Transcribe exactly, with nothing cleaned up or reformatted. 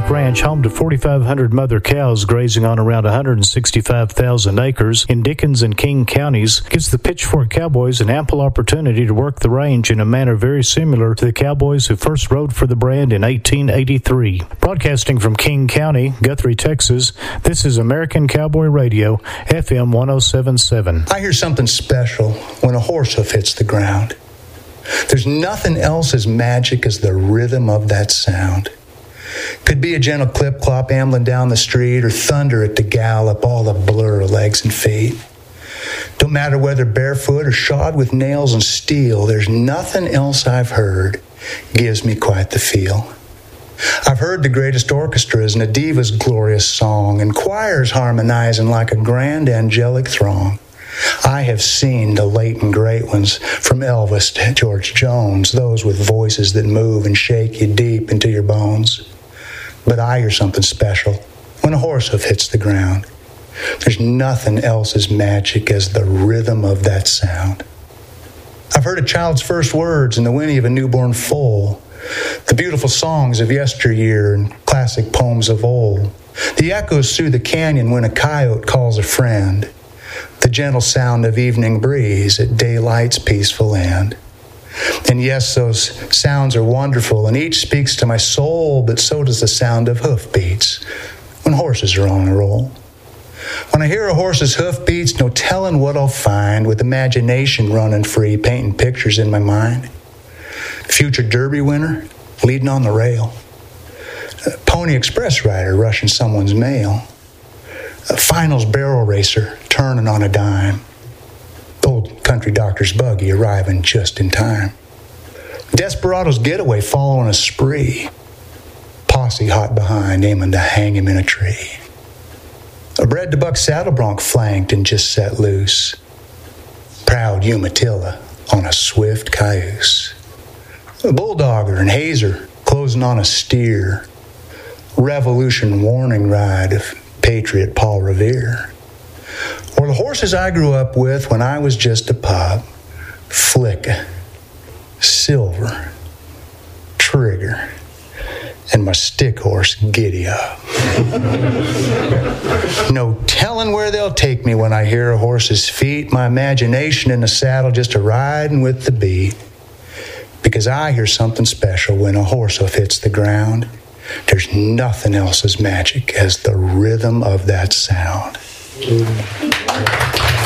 Park Ranch, home to forty-five hundred mother cows grazing on around one hundred sixty-five thousand acres in Dickens and King counties, gives the Pitchfork Cowboys an ample opportunity to work the range in a manner very similar to the Cowboys who first rode for the brand in eighteen eighty-three. Broadcasting from King County, Guthrie, Texas, this is American Cowboy Radio, F M one oh seven point seven. I hear something special when a horse hoof hits the ground. There's nothing else as magic as the rhythm of that sound. Could be a gentle clip-clop ambling down the street or thunder at the gallop, all a blur of legs and feet. Don't matter whether barefoot or shod with nails and steel, there's nothing else I've heard gives me quite the feel. I've heard the greatest orchestras and a diva's glorious song and choirs harmonizing like a grand angelic throng. I have seen the late and great ones, from Elvis to George Jones, those with voices that move and shake you deep into your bones. But I hear something special when a horse hoof hits the ground. There's nothing else as magic as the rhythm of that sound. I've heard a child's first words and the whinny of a newborn foal, the beautiful songs of yesteryear and classic poems of old, the echoes through the canyon when a coyote calls a friend, the gentle sound of evening breeze at daylight's peaceful end. And yes, those sounds are wonderful, and each speaks to my soul, but so does the sound of hoofbeats when horses are on a roll. When I hear a horse's hoofbeats, no telling what I'll find, with imagination running free, painting pictures in my mind. Future Derby winner leading on the rail. A Pony Express rider rushing someone's mail. A finals barrel racer turning on a dime. Old country doctor's buggy arriving just in time. Desperado's getaway following a spree. Posse hot behind aiming to hang him in a tree. A bred-to-buck saddle bronc flanked and just set loose. Proud Umatilla on a swift cayuse. A bulldogger and hazer closing on a steer. Revolution warning ride of Patriot Paul Revere. Or the horses I grew up with when I was just a pup. Flicka, Silver, Trigger, and my stick horse, Giddy Up. No telling where they'll take me when I hear a horse's feet. My imagination in the saddle just a riding with the beat. Because I hear something special when a horse hoof hits the ground. There's nothing else as magic as the rhythm of that sound.